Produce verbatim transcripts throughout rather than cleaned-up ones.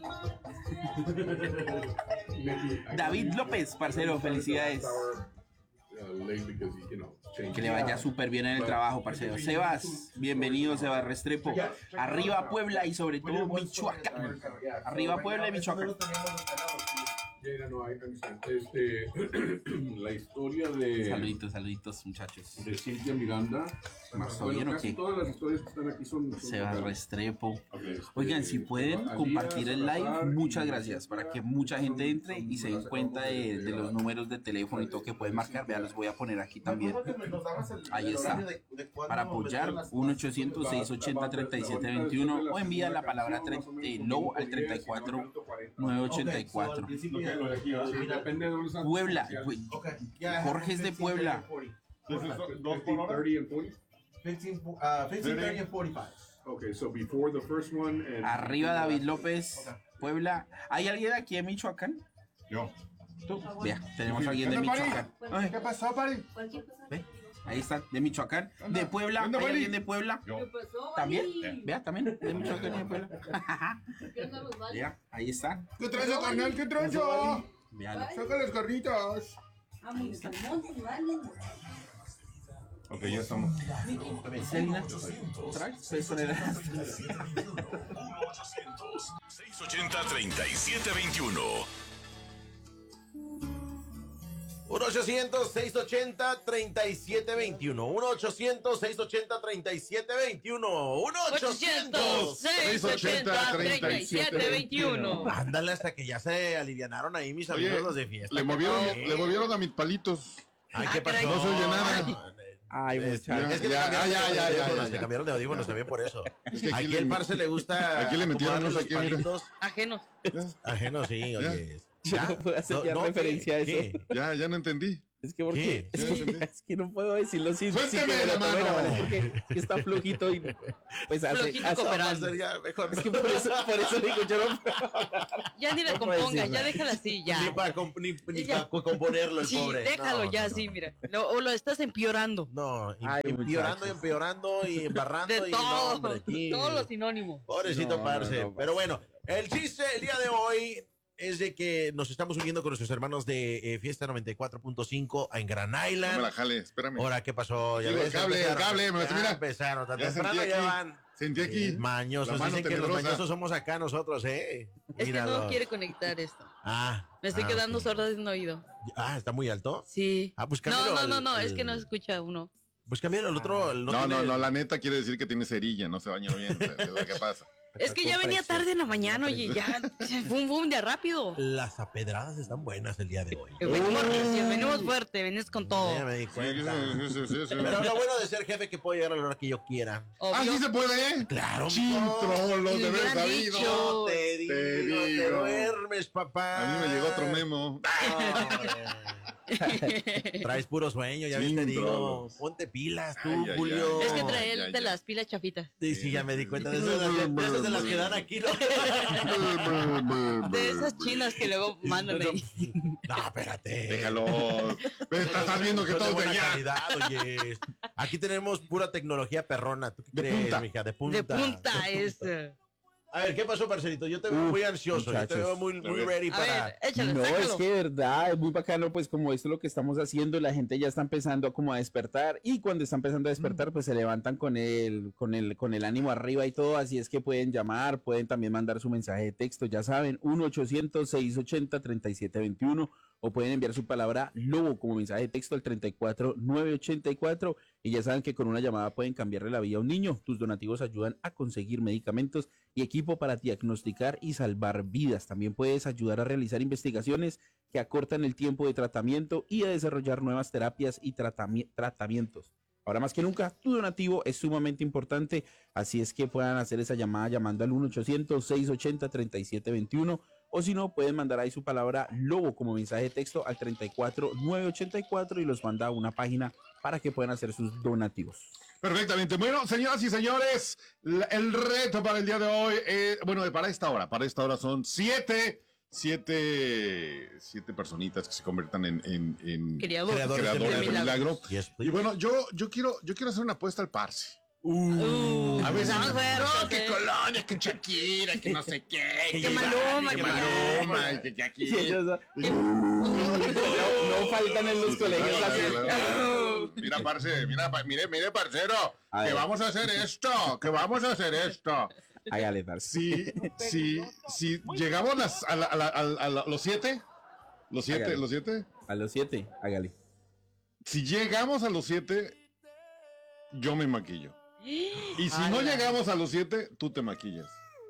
David López, parcero, felicidades. Que le vaya súper bien en el trabajo, parcero. Sebas, bienvenido, Sebas Restrepo. Arriba Puebla y sobre todo Michoacán. Arriba Puebla y Michoacán. Este, la historia de... Saluditos, saluditos, muchachos. De Cintia Miranda. ¿Marzo Bueno, bien o casi qué? todas las historias que están aquí son... son Sebas Restrepo. Okay, este, Oigan, si pueden compartir el live, muchas gracias, para que mucha gente entre y se den cuenta de, de los números de teléfono y todo que pueden marcar. Vean, los voy a poner aquí también. Ahí está. Para apoyar, uno ochocientos, seiscientos ochenta, treinta y siete veintiuno o envía la palabra eh, lobo al treinta y cuatro, novecientos ochenta y cuatro. Puebla, Jorge es de Puebla. Okay, so before the first one and Arriba David López, Puebla. ¿Hay alguien aquí de Michoacán? Yo. ¿Tú? Vea, tenemos a alguien de Michoacán. Ay, ¿Qué pasó, Pari? ve, ahí está, de Michoacán. De Puebla, ¿hay alguien de Puebla? Yo. ¿También? Vea, también, de Michoacán y de Puebla. Vea, ahí está. ¿Qué trazo, carnal? ¿Qué trazo? Véalo. Saca las carnitas. Ok, ya estamos. Selena, ¿traes? Personera. seiscientos ochenta, treinta y siete veintiuno. uno ochocientos, seiscientos ochenta, treinta y siete veintiuno. uno ochocientos, seiscientos ochenta, treinta y siete veintiuno. uno ochocientos, seiscientos ochenta, treinta y siete veintiuno. Ándale, hasta que ya se alivianaron ahí mis Oye, amigos los de fiesta. le movieron, Sí. le movieron a mis palitos. Ay, ¿qué pasó? No se oye nada. Ay, muchachos. Es que Ya, le cambiaron ya, de ya, ya, audífonos, ya, le ya. cambiaron de audífonos también por eso. Es que aquí Aquí le- el parce le gusta. aquí le metieron acomodarle unos los aquí, mira. palitos. Ajenos. Ajenos, sí, oye. Yo no puedo hacer ya No, no, referencia a ¿qué? eso. ¿Qué? Ya, ya no entendí. Es que porque ¿Qué? es, ¿Sí? que, es que no puedo decirlo sin, sin Suélteme que me la lo tomen a mano. mal, porque es que está flojito y pues hace, Flojito hace cooperando. mal. Ya, mejor. Es que por eso, por eso digo yo no Ya ni la No puedo compongas, decir ya nada. déjala así, ya. Ni para comp ni, ni Ya. pa componerlo el Sí, pobre. déjalo No, ya no, así, no. mira. Lo- o lo estás empeorando. No, em- Ay, empeorando muchachos. y empeorando y embarrando De y no, todo, hombre, aquí. todos los sinónimos. Pobrecito No, parce. no, no, Pero bueno, el chiste el día de hoy es de que nos estamos uniendo con nuestros hermanos de eh, Fiesta noventa y cuatro punto cinco en Gran No Island. me la jale, espérame. Ahora, ¿qué pasó? Digo, el cable, el empezaron. cable, me lo- Ya mira. empezaron, tan Ya temprano sentí ya aquí, van. sentí aquí Eh, mañosos, la mano dicen que los tenebrosa. mañosos somos acá nosotros, ¿eh? Es que Míralo. no quiere conectar esto. Ah. Me estoy ah, quedando ok. sorda de un oído. Ah, ¿está muy alto? Sí. Ah, pues no, cámbialo no, no, al- no, es al- que no se escucha uno. Pues cámbialo el otro. el No, tiene- no, no, la neta quiere decir que tiene cerilla, no se baña bien. o sea, es lo que pasa. Es que ya venía tarde en la mañana, oye, ya. Boom, boom, de rápido. Las apedradas están buenas el día de hoy. Venimos fuerte, venimos fuerte, venimos con todo. Ya me di Sí, cuenta. sí, sí, sí, sí. Pero lo bueno de ser jefe es que puedo llegar a la hora que yo quiera. Ah, Obvio. sí se puede, ¿eh? Claro, Chintrolos, de Le haber hubieran sabido. dicho. Te digo, Te te, digo. duermes, papá. A mí me llegó otro memo. Traes puro sueño, ya ves, te digo. Chintrolos. Ponte pilas tú, Ay, ay, Julio. ay. Es que No, trae ya, de ya. las pilas chafitas. Sí, sí, ya me di cuenta de esas, de, esas- de esas de las que dan aquí, ¿no? De esas chinas que luego mandan ahí. No, espérate. Déjalo. Ve, Estás viendo que Son de todo de buena allá. calidad, oye. Aquí tenemos pura tecnología perrona. ¿Tú qué De crees, punta. mija? De punta. De punta es. eh. A ver, ¿qué pasó, parcerito? Yo te veo Uf, muy ansioso. Yo te muchachos. veo muy, muy A ver. ready A para... ver, échale, No, sácalo. es que de verdad es muy bacano, pues como esto es lo que estamos haciendo, la gente ya está empezando a como a despertar y cuando está empezando a despertar, pues se levantan con el, con el, con el ánimo arriba y todo, así es que pueden llamar, pueden también mandar su mensaje de texto, ya saben, uno ochocientos, seiscientos ochenta, treinta y siete veintiuno o pueden enviar su palabra lobo como mensaje de texto al treinta y cuatro, novecientos ochenta y cuatro y ya saben que con una llamada pueden cambiarle la vida a un niño. Tus donativos ayudan a conseguir medicamentos y equipo para diagnosticar y salvar vidas. También puedes ayudar a realizar investigaciones que acortan el tiempo de tratamiento y a desarrollar nuevas terapias y tratami- tratamientos. Ahora más que nunca, tu donativo es sumamente importante, así es que puedan hacer esa llamada llamando al uno ochocientos, seiscientos ochenta, treinta y siete veintiuno o si no, pueden mandar ahí su palabra lobo como mensaje de texto al treinta y cuatro, novecientos ochenta y cuatro y los manda a una página para que puedan hacer sus donativos. Perfectamente. Bueno, señoras y señores, la- el reto para el día de hoy, eh, bueno, para esta hora, para esta hora son siete, siete, siete personitas que se conviertan en, en, en Criador. Creadores creadores de de milagros. milagro. Y es- Y bueno, yo, yo quiero, yo quiero hacer una apuesta al parce. Uh, A veces, estamos fuertes, no, que eh. Colonia, que Shakira, que no sé qué. Que Maluma, que que Maluma, que, que aquí. Sí, ellos no, no faltan en los colegios Claro, así. claro. Mira, parce, mira, pa- mire, mire, parcero, A que ver. vamos a hacer esto, que vamos a hacer esto. Hágale, parce. Si, si, si llegamos las, a, la- a, la- a, la- a la- los siete, los siete, Hágale. los siete, A los siete, hágale. si llegamos a los siete, yo me maquillo. Y si no Ala. llegamos a los siete, tú te maquillas.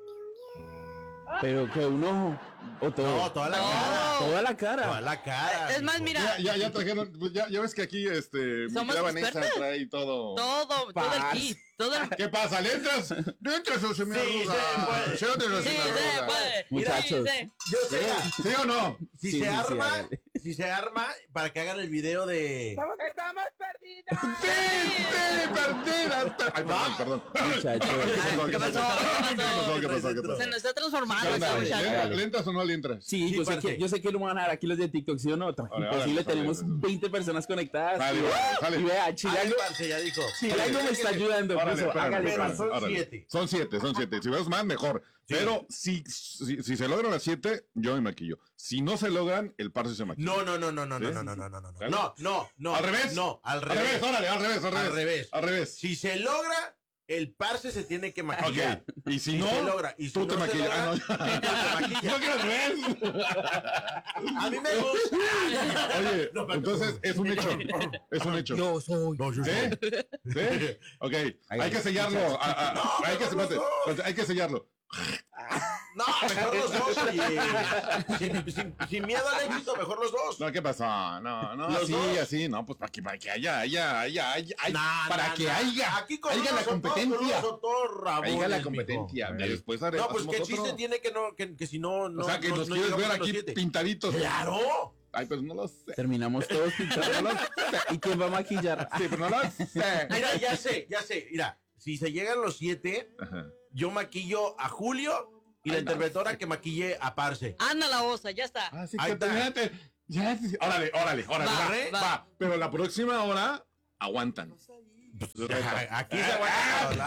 Pero que un ojo o todo. No, toda la No. cara. Toda la cara. Toda la cara. Es más, mijo. mira, Ya, ya, ya trajeron, pues ya, ya ves que aquí, este, mi ¿Somos querida Vanessa expertas? trae todo. todo, todo el Paz. kit, todo el ¿Qué pasa? ¿Le entras? ¿Le entras o se me Sí, arruga? se puede. ¿Sí o no Sí, se me se arruga? puede. Muchachos. Sí, sí. Yo sé, ¿Sí o no? si Sí, se sí, sí, arma, hágale. si se arma, para que hagan el video de... ¡Sí, sí, perdidas! Ay, perdón, perdón. Muchachos. ¿Qué pasó? ¿Qué pasó? ¿Qué pasó? ¿Qué pasó? Se nos está transformando ¿Qué este onda? muchacho. ¿Le- ¿Le entras o no le entras? Sí, Sí, yo, sé parce. que, yo sé que lo van a dar aquí los de TikTok, ¿sí o no? Órale, Imposible, órale, tenemos sale. veinte personas conectadas. Sale, y, sale. y vea, Ay, Chilango, parce, ya dijo. Chilango me está ayudando. Órale, Puso, espérame, hágale, pero parce. son órale. siete. Son siete, son siete. Si vemos más, mejor. Pero si, si, si se logran las siete, yo me maquillo. Si no se logran, el parce se maquilla. No, no, no, no, no, no, ¿Sí? no, no, no, no, no. ¿Sale? No, no, no. ¿Al revés? No, al Al revés. revés, órale, al revés, al revés. Al revés. Al revés. Si se logra, el parce se tiene que maquillar. Ok. Y si Si no, se logra. Y si tú te no se maquillas. logra, Ah, no. tú te maquillas. No, que al revés. A mí me gusta. Oye, No, pero- entonces es un hecho. Es un hecho. Yo soy. No, yo ¿Sí? ¿Sí? Ok. Hay que sellarlo. Ah, ah, hay, que, espérate, espérate, hay que sellarlo. No, mejor los dos. oye. Sin, sin- sin miedo al éxito, mejor los dos. No, ¿qué pasó? No, no, Los así, dos. así, no, pues para que, para que haya, haya, haya, haya, haya- Nah, para nah, que nah. haya, Aquí con haya unos la son todos- con competencia. unos son todos rabones, Haya la mijo. competencia. Ok. Ya después haré- No, pues hacemos que el chiste otro. tiene que no, que, que si no, no. O sea, que no- nos no quieres llegamos ver a los aquí siete. pintaditos. ¡Claro! Ay, pues no lo sé. Terminamos todos pintados. No lo sé. ¿Y quién va a maquillar? Sí, pero no lo sé. Mira, ya sé, ya sé. Mira, si se llegan los siete, Ajá. yo maquillo a Julio y la Ay, no. interventora que maquille a Parce. Anda la osa, ya está. Ah, sí, Ahí que te- está. ya te- ya te- Órale, órale, órale. Va, Va, va. va. Pero la próxima hora aguantan. Aquí se aguanta.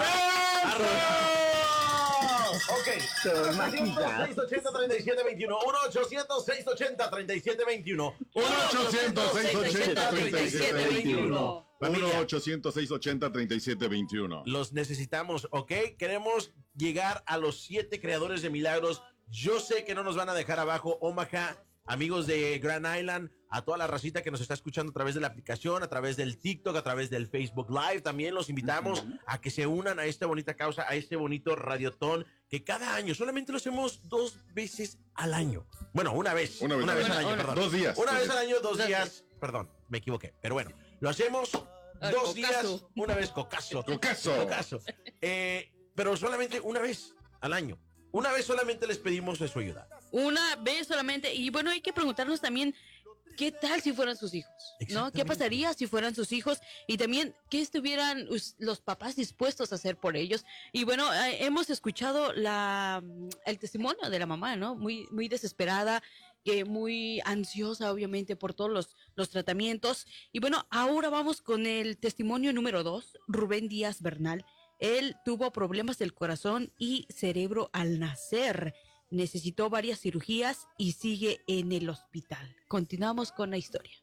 Ok. Todos maquillados. seis ochenta, treinta y siete veintiuno. uno ochocientos, seiscientos ochenta, treinta y siete veintiuno. uno ochocientos, seiscientos ochenta, treinta y siete veintiuno. uno Familia. ochocientos, seiscientos ochenta, treinta y siete veintiuno. Los necesitamos, ¿ok? Queremos llegar a los siete creadores de milagros. Yo sé que no nos van a dejar abajo. Omaha, amigos de Grand Island, a toda la racita que nos está escuchando a través de la aplicación, a través del TikTok, a través del Facebook Live. También los invitamos a que se unan a esta bonita causa, a este bonito radiotón que cada año, solamente lo hacemos dos veces al año. Bueno, una vez. Una vez al al año. año, perdón. Dos días. Una Dos vez días. al año, dos Dos días. Perdón, me equivoqué. Pero bueno, lo hacemos Al dos días, cocazo. una vez cocazo. Cocazo. Cocazo. Eh, pero solamente una vez al año. Una vez solamente les pedimos de su ayuda. Una vez solamente. Y bueno, hay que preguntarnos también, ¿qué tal si fueran sus hijos? ¿No? ¿Qué Exactamente. pasaría si fueran sus hijos? Y también, ¿qué estuvieran us- los papás dispuestos a hacer por ellos? Y bueno, eh, hemos escuchado la, el testimonio de la mamá, ¿no? Muy, muy desesperada, que muy ansiosa, obviamente, por todos los, los tratamientos. Y bueno, ahora vamos con el testimonio número dos, Rubén Díaz Bernal. Él tuvo problemas del corazón y cerebro al nacer. Necesitó varias cirugías y sigue en el hospital. Continuamos con la historia.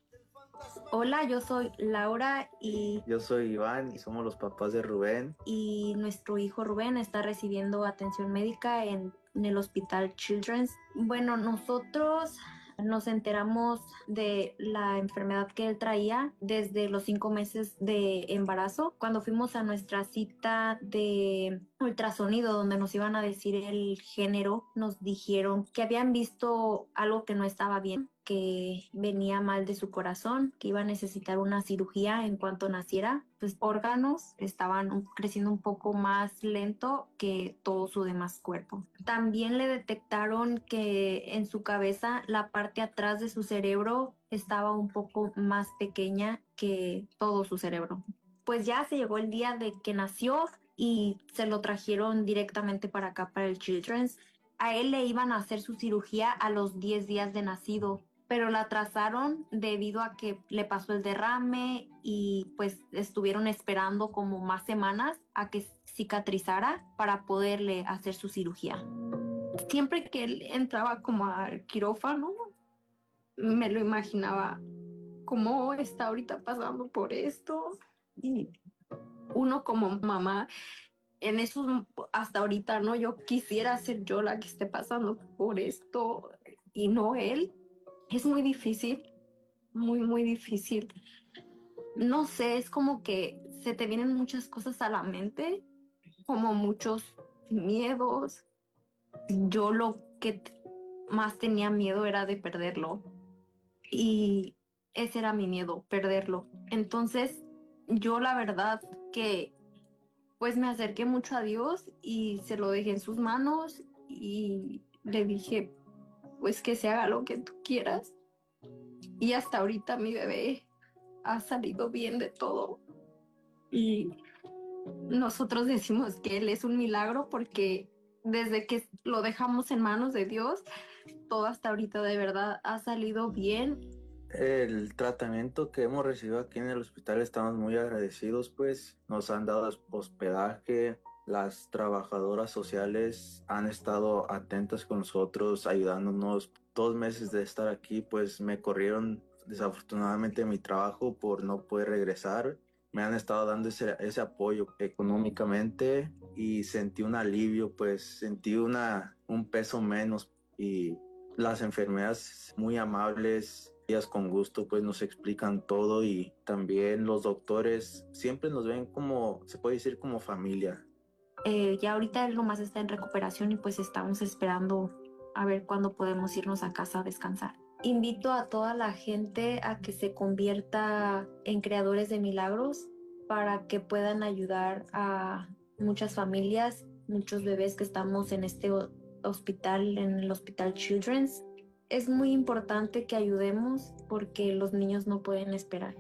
Hola, yo soy Laura y, Yo soy Iván y somos los papás de Rubén. y nuestro hijo Rubén está recibiendo atención médica en, en el hospital Children's. Bueno, nosotros nos enteramos de la enfermedad que él traía desde los cinco meses de embarazo. Cuando fuimos a nuestra cita de ultrasonido donde nos iban a decir el género, nos dijeron que habían visto algo que no estaba bien, que venía mal de su corazón, que iba a necesitar una cirugía en cuanto naciera. Sus órganos estaban un- creciendo un poco más lento que todo su demás cuerpo. También le detectaron que en su cabeza la parte atrás de su cerebro estaba un poco más pequeña que todo su cerebro. Pues ya se llegó el día de que nació y se lo trajeron directamente para acá, para el Children's. A él le iban a hacer su cirugía a los diez días de nacido, pero la atrasaron debido a que le pasó el derrame y pues estuvieron esperando como más semanas a que cicatrizara para poderle hacer su cirugía. Siempre que él entraba como al quirófano, me lo imaginaba cómo está ahorita pasando por esto. Y uno como mamá, en eso hasta ahorita, ¿no? Yo quisiera ser yo la que esté pasando por esto y no él. Es muy difícil, muy, muy difícil. No sé, es como que se te vienen muchas cosas a la mente, como muchos miedos. Yo lo que t- más tenía miedo era de perderlo. Y ese era mi miedo, perderlo. Entonces, yo la verdad que pues me acerqué mucho a Dios y se lo dejé en sus manos y le dije, pues que se haga lo que tú quieras. Y hasta ahorita mi bebé ha salido bien de todo. Y nosotros decimos que él es un milagro porque desde que lo dejamos en manos de Dios, todo hasta ahorita de verdad ha salido bien. El tratamiento que hemos recibido aquí en el hospital estamos muy agradecidos, pues nos han dado hospedaje, las trabajadoras sociales han estado atentas con nosotros, ayudándonos. Dos meses de estar aquí, pues me corrieron desafortunadamente de mi trabajo por no poder regresar. Me han estado dando ese, ese apoyo económicamente y sentí un alivio, pues sentí una, un peso menos y las enfermeras muy amables, ellas con gusto pues nos explican todo y también los doctores siempre nos ven como, se puede decir como familia. Eh, ya ahorita él nomás está en recuperación y pues estamos esperando a ver cuándo podemos irnos a casa a descansar. Invito a toda la gente a que se convierta en creadores de milagros para que puedan ayudar a muchas familias, muchos bebés que estamos en este ho- hospital, en el Hospital Children's. Es muy importante que ayudemos porque los niños no pueden esperar.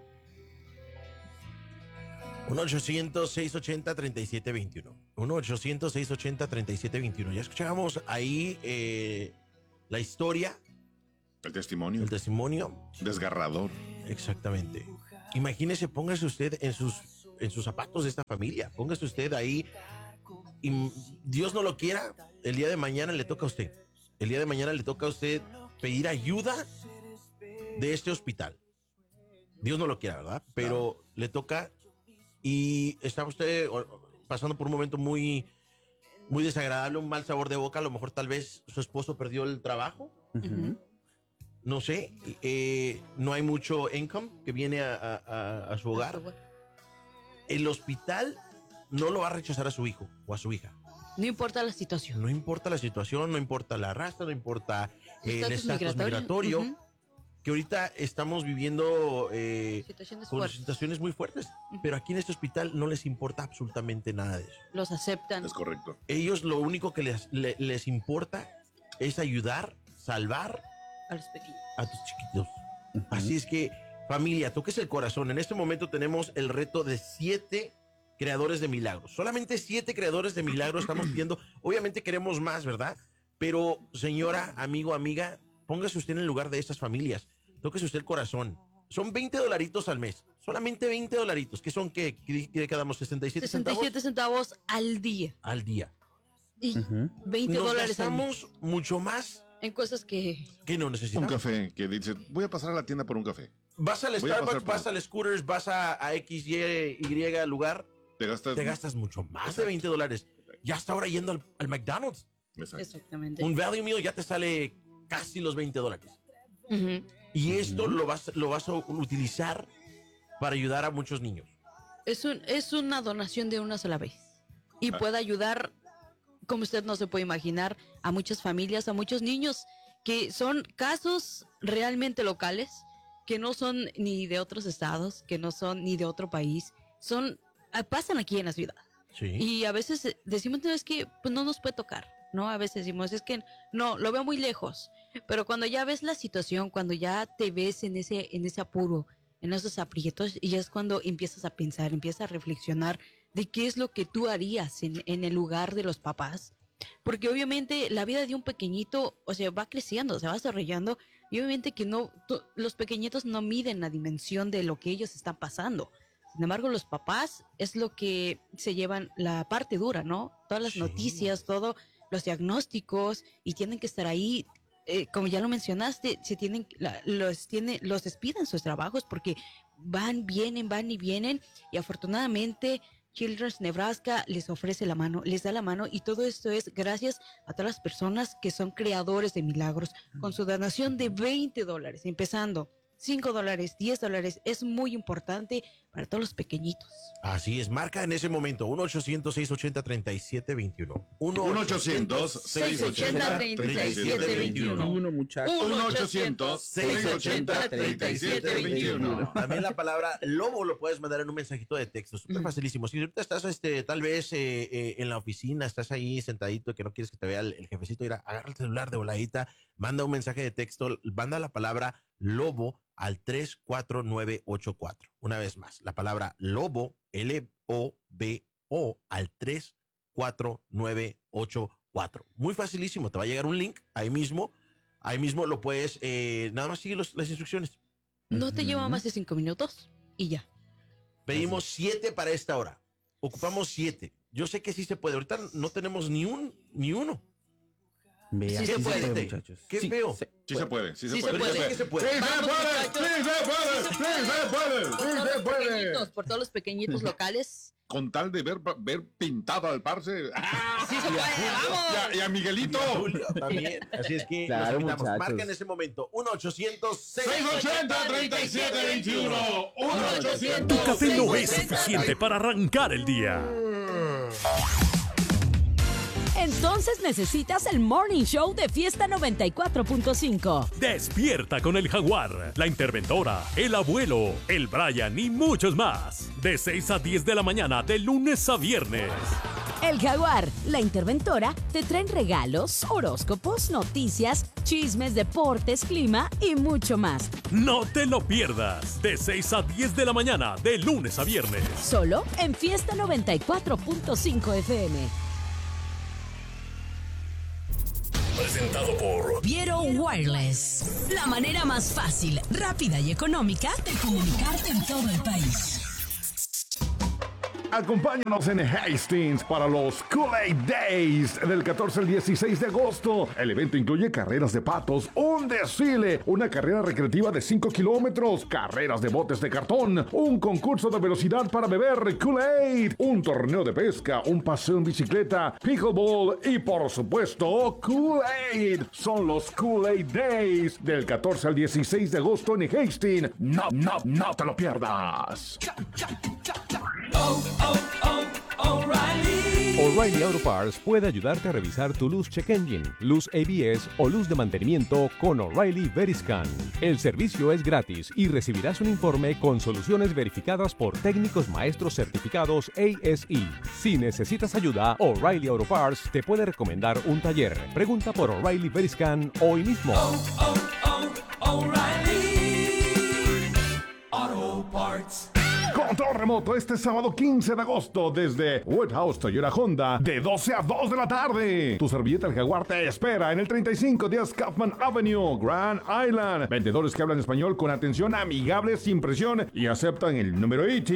uno ochocientos, seiscientos ochenta, treinta y siete veintiuno. uno ochocientos, seiscientos ochenta, treinta y siete veintiuno. Ya escuchábamos ahí eh, la historia, El testimonio. el testimonio. Desgarrador. Exactamente. Imagínese, póngase usted en sus, en sus zapatos de esta familia. Póngase usted ahí. Y Dios no lo quiera, el día de mañana le toca a usted. El día de mañana le toca a usted pedir ayuda de este hospital. Dios no lo quiera, ¿verdad? Pero claro, le toca y está usted pasando por un momento muy, muy desagradable, un mal sabor de boca. A lo mejor tal vez su esposo perdió el trabajo. Ujú. No sé, eh, no hay mucho income que viene a, a- a su hogar. El hospital no lo va a rechazar a su hijo o a su hija. No importa la situación. No importa la situación, no importa la raza, no importa eh, el Estatus estatus migratorio. migratorio, Ujú. que ahorita estamos viviendo eh, Situaciones con fuertes. situaciones muy fuertes, Ujú. pero aquí en este hospital no les importa absolutamente nada de eso. Los aceptan. Es correcto. Ellos lo único que les, le- les importa es ayudar, salvar A los pequeños. a tus chiquitos. Ujú. Así es que, familia, toques el corazón. En este momento tenemos el reto de siete creadores de milagros. Solamente siete creadores de milagros estamos pidiendo. Obviamente queremos más, ¿verdad? Pero, señora, amigo, amiga, póngase usted en el lugar de estas familias. Tóquese usted el corazón. Son veinte dolaritos al mes. Solamente veinte dolaritos. ¿Qué son? ¿Qué? ¿Qué, qué quedamos? ¿sesenta y siete sesenta y centavos? siete centavos al día. Al día. Y Ujú. veinte Nos dólares al mes. gastamos mucho más En cosas que... que no Un necesitamos. café que dice, voy a pasar a la tienda por un café. Vas al Voy a pasar Starbucks, por- vas al Scooters, vas a, a X, Y, Y lugar, Te gastas. te gastas mucho más de Exacto. veinte dólares. Ya hasta ahora yendo al, al McDonald's. Exacto. Exactamente. Un value meal ya te sale casi los veinte dólares. Ujú. Y esto lo vas, lo vas a utilizar para ayudar a muchos niños. Es, un, es una donación de una sola vez. Y Ah. puede ayudar, como usted no se puede imaginar, a muchas familias, a muchos niños, que son casos realmente locales, que no son ni de otros estados, que no son ni de otro país, son ah, pasan aquí en la ciudad. Sí. Y a veces eh, decimos, no, es que pues, no nos puede tocar, ¿no? A veces decimos, es que no, lo veo muy lejos. Pero cuando ya ves la situación, cuando ya te ves en ese, en ese apuro, en esos aprietos, y ya es cuando empiezas a pensar, empiezas a reflexionar de qué es lo que tú harías en, en el lugar de los papás. Porque obviamente la vida de un pequeñito, o sea, va creciendo, se va desarrollando, y obviamente que no, to- los pequeñitos no miden la dimensión de lo que ellos están pasando. Sin embargo, los papás es lo que se llevan la parte dura, ¿no? Todas las Sí. noticias, todos los diagnósticos, y tienen que estar ahí. Eh, como ya lo mencionaste, se tienen, la- los, tiene, los despiden sus trabajos porque van, vienen, van y vienen, y afortunadamente Children's Nebraska les ofrece la mano, les da la mano, y todo esto es gracias a todas las personas que son creadores de milagros, con su donación de veinte dólares, empezando cinco dólares, diez dólares, es muy importante para todos los pequeñitos. Así es, marca en ese momento uno ochocientos, seiscientos ochenta, treinta y siete veintiuno. uno ochocientos, seiscientos ochenta, treinta y siete veintiuno. Uno, muchachos. uno ochocientos, seiscientos ochenta, treinta y siete veintiuno. También la palabra lobo lo puedes mandar en un mensajito de texto, súper Mm. facilísimo. Si ahorita estás este, tal vez eh, eh, en la oficina, estás ahí sentadito que no quieres que te vea el, el jefecito, ir a agarra el celular de voladita, manda un mensaje de texto, manda la palabra lobo al tres cuatro nueve ocho cuatro. Una vez más, la palabra lobo, L O B O, al tres cuatro nueve ocho cuatro. Muy facilísimo, te va a llegar un link ahí mismo, ahí mismo lo puedes, eh, nada más sigue los- las instrucciones. No te lleva Ujú. más de cinco minutos y ya. Pedimos siete para esta hora. Ocupamos siete. Yo sé que sí se puede. Ahorita no tenemos ni un, ni uno. Vea, Sí se puede. muchachos. Qué Sí, feo. se- Sí se puede, sí se Sí se puede. puede. Sí se puede. Sí se Vamos, puede, muchachos. sí se puede, sí se puede, Por sí todos se los puede. pequeñitos, por todos los pequeñitos locales. Con tal de ver, ver pintado al parce. ¡Ah! Sí se puede, vamos. Y a, y a Miguelito. Julio también. Así es que Claro, los invitamos. muchachos. Marca en ese momento uno ochocientos, seiscientos ochenta, treinta y siete veintiuno. uno ochocientos. Tu café no es suficiente para arrancar el día. Entonces necesitas el Morning Show de Fiesta noventa y cuatro punto cinco. Despierta con el Jaguar, la interventora, el abuelo, el Brian y muchos más. De seis a diez de la mañana, de lunes a viernes. El Jaguar, la interventora, te traen regalos, horóscopos, noticias, chismes, deportes, clima y mucho más. No te lo pierdas. De seis a diez de la mañana, de lunes a viernes. Solo en Fiesta noventa y cuatro punto cinco F M. Presentado por Viero Wireless. La manera más fácil, rápida y económica de comunicarte en todo el país. Acompáñanos en Hastings para los Kool-Aid Days del catorce al dieciséis de agosto. El evento incluye carreras de patos, un desfile, una carrera recreativa de cinco kilómetros, carreras de botes de cartón, un concurso de velocidad para beber Kool-Aid, un torneo de pesca, un paseo en bicicleta, pickleball y por supuesto Kool-Aid. Son los Kool-Aid Days del catorce al dieciséis de agosto en Hastings. No, no, no te lo pierdas. O'Reilly Auto Parts puede ayudarte a revisar tu luz check engine, luz A B S o luz de mantenimiento con O'Reilly Veriscan. El servicio es gratis y recibirás un informe con soluciones verificadas por técnicos maestros certificados A S E. Si necesitas ayuda, O'Reilly Auto Parts te puede recomendar un taller. Pregunta por O'Reilly Veriscan hoy mismo. Control remoto este sábado quince de agosto desde Woodhouse Toyota Honda de doce a dos de la tarde. Tu servilleta El Jaguar te espera en el treinta y cinco días Kaufman Avenue, Grand Island. Vendedores que hablan español con atención amigable, sin presión y aceptan el número I T